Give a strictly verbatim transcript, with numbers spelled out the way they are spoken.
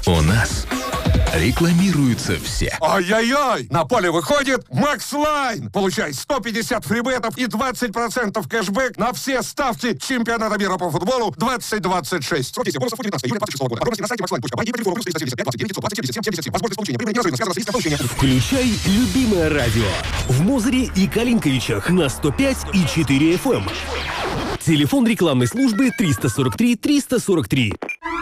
У нас рекламируются все. Ай-яй-яй! На поле выходит Макс Лайн. Получай сто пятьдесят фрибетов и двадцать процентов кэшбэк на все ставки чемпионата мира по футболу двадцать двадцать шесть. Сроки действия бонусов девятнадцатого июля двадцать шестого года. Подробности на сайте макслайн точка бай и по телефону плюс триста семьдесят пять двадцать девять девятьсот двадцать семьдесят семь семьдесят семь. Возможность получения прибыли неразрывно связана с риском получения. Включай любимое радио в Мозыре и Калинковичах на сто пять и четыре эф эм. Телефон рекламной службы триста сорок три триста сорок три.